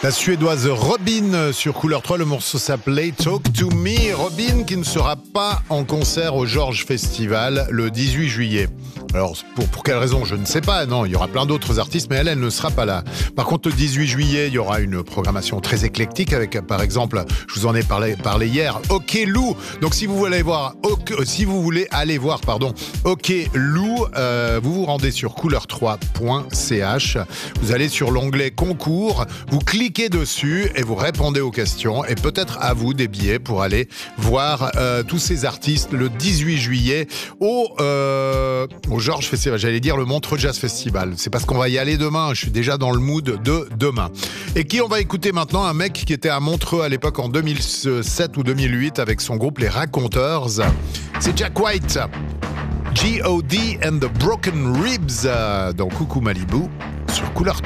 La Suédoise Robyn sur Couleur 3, le morceau s'appelait Talk to Me. Robyn qui ne sera pas en concert au Georges Festival le 18 juillet. Alors pour quelle raison, je ne sais pas, non, il y aura plein d'autres artistes, mais elle ne sera pas là. Par contre, le 18 juillet, il y aura une programmation très éclectique avec, par exemple, je vous en ai parlé hier, OK Lou. Donc si vous voulez aller voir, OK Lou, vous vous rendez sur couleur3.ch, vous allez sur l'onglet concours, vous cliquez dessus et vous répondez aux questions et peut-être à vous des billets pour aller voir tous ces artistes le 18 juillet au Georges Festival, j'allais dire le Montreux Jazz Festival. C'est parce qu'on va y aller demain, je suis déjà dans le mood de demain. Et qui on va écouter maintenant? Un mec qui était à Montreux à l'époque en 2007 ou 2008 avec son groupe Les Raconteurs. C'est Jack White. G.O.D. and the Broken Ribs dans Coucou Malibu sur Couleur 3.